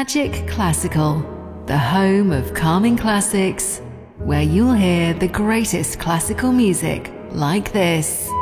Magic Classical, the home of calming classics, where you'll hear the greatest classical music like this.